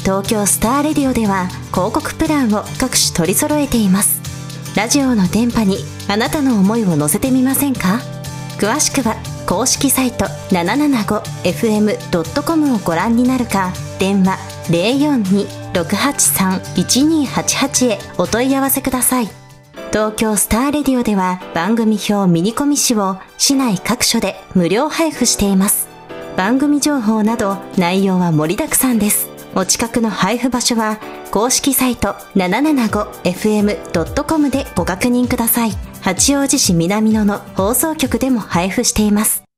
東京スターレディオでは広告プランを各種取り揃えています。ラジオの電波にあなたの思いを乗せてみませんか？詳しくは公式サイト 775fm.com をご覧になるか、電話 042-683-1288 へお問い合わせください。東京スターレディオでは番組表ミニコミ誌を市内各所で無料配布しています。番組情報など内容は盛りだくさんです。お近くの配布場所は公式サイト 775fm.com でご確認ください。八王子市南野の放送局でも配布しています。